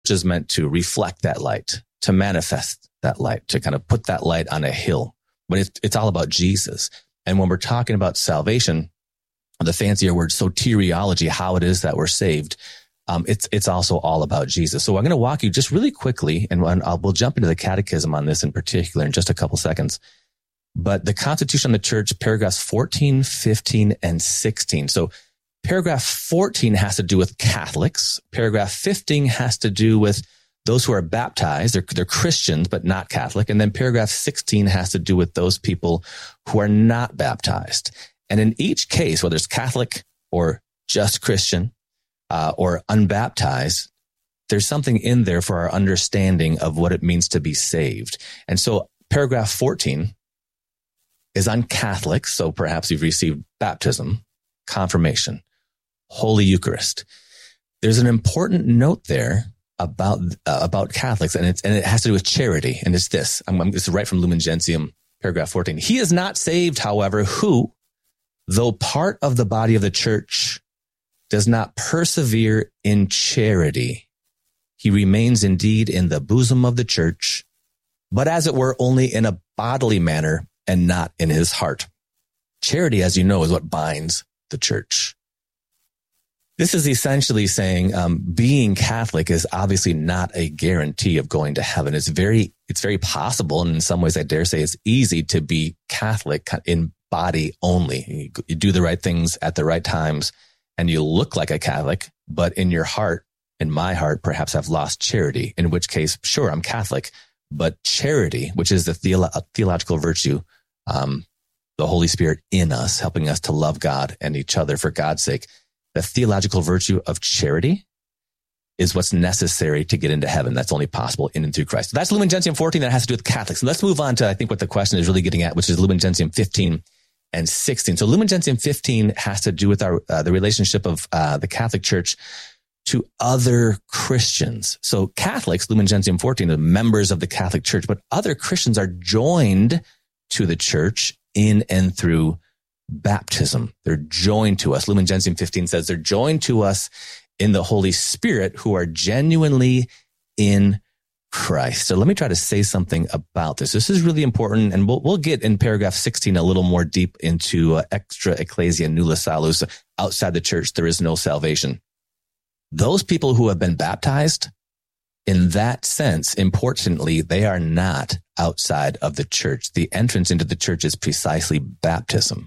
is meant to reflect that light, to manifest that light, to kind of put that light on a hill. But it's all about Jesus. And when we're talking about salvation, the fancier word soteriology, how it is that we're saved, it's also all about Jesus. So I'm going to walk you just really quickly, and we'll jump into the catechism on this in particular in just a couple seconds. But the Constitution of the Church, paragraphs 14, 15, and 16. So paragraph 14 has to do with Catholics. Paragraph 15 has to do with those who are baptized. They're Christians, but not Catholic. And then paragraph 16 has to do with those people who are not baptized. And in each case, whether it's Catholic or just Christian or unbaptized, there's something in there for our understanding of what it means to be saved. And so paragraph 14 is on Catholics. So perhaps you've received baptism, confirmation, Holy Eucharist. There's an important note there about Catholics, and it has to do with charity. And it's this. This is right from Lumen Gentium, paragraph 14. He is not saved, however, who, though part of the body of the church, does not persevere in charity. He remains indeed in the bosom of the church, but as it were, only in a bodily manner and not in his heart. Charity, as you know, is what binds the church. This is essentially saying being Catholic is obviously not a guarantee of going to heaven. It's very possible, and in some ways, I dare say, it's easy to be Catholic in body only. You do the right things at the right times, and you look like a Catholic, but in your heart, in my heart, perhaps I've lost charity. In which case, sure, I'm Catholic, but charity, which is the theological virtue, the Holy Spirit in us, helping us to love God and each other for God's sake. The theological virtue of charity is what's necessary to get into heaven. That's only possible in and through Christ. So that's Lumen Gentium 14. That has to do with Catholics. And let's move on to, I think, what the question is really getting at, which is Lumen Gentium 15 and 16. So Lumen Gentium 15 has to do with the relationship of the Catholic Church to other Christians. So Catholics, Lumen Gentium 14, are members of the Catholic Church, but other Christians are joined to the church in and through baptism. They're joined to us. Lumen Gentium 15 says they're joined to us in the Holy Spirit who are genuinely in Christ. So let me try to say something about this. This is really important, and we'll get in paragraph 16 a little more deep into extra ecclesia nulla salus. Outside the church, there is no salvation. Those people who have been baptized, in that sense, importantly, they are not outside of the church. The entrance into the church is precisely baptism.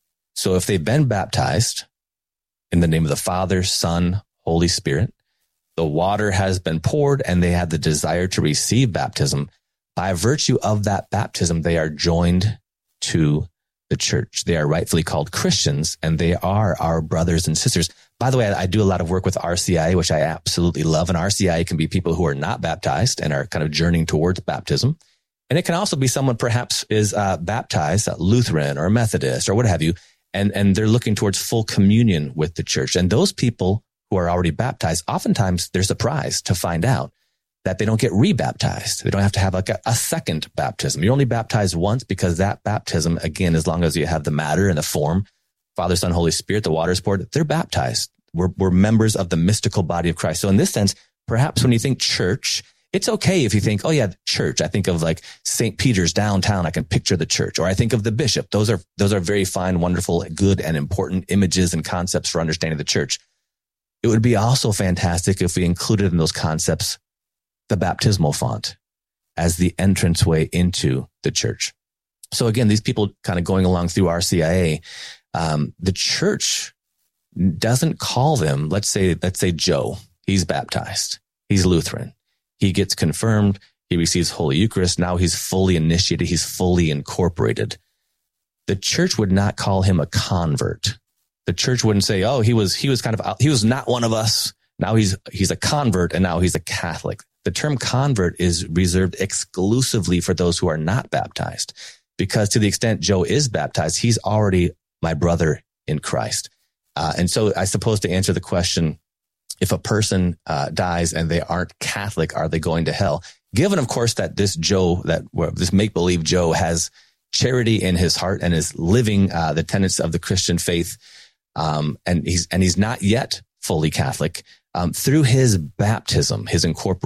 So if they've been baptized in the name of the Father, Son, Holy Spirit, the water has been poured and they have the desire to receive baptism, by virtue of that baptism, they are joined to the church. They are rightfully called Christians, and they are our brothers and sisters. By the way, I do a lot of work with RCIA, which I absolutely love. And RCIA can be people who are not baptized and are kind of journeying towards baptism. And it can also be someone perhaps is baptized, Lutheran or Methodist or what have you, and they're looking towards full communion with the church. And those people who are already baptized, oftentimes they're surprised to find out that they don't get rebaptized. They don't have to have like a second baptism. You're only baptized once, because that baptism, again, as long as you have the matter and the form, Father, Son, Holy Spirit, the water is poured, they're baptized. We're members of the mystical body of Christ. So in this sense, perhaps when you think church, it's okay if you think, oh yeah, church. I think of like St. Peter's downtown. I can picture the church. Or I think of the bishop. Those are very fine, wonderful, good, and important images and concepts for understanding the church. It would be also fantastic if we included in those concepts the baptismal font as the entranceway into the church. So again, these people kind of going along through RCIA, the church doesn't call them, let's say Joe, he's baptized, he's Lutheran, he gets confirmed, he receives Holy Eucharist, now he's fully initiated, he's fully incorporated. The church would not call him a convert. The church wouldn't say, oh, he was not one of us. Now he's a convert, and now he's a Catholic. The term convert is reserved exclusively for those who are not baptized, because to the extent Joe is baptized, he's already my brother in Christ. And so I suppose to answer the question, if a person dies and they aren't Catholic, are they going to hell? Given, of course, that this make-believe Joe has charity in his heart and is living the tenets of the Christian faith, and he's not yet fully Catholic, through his baptism, his incorporation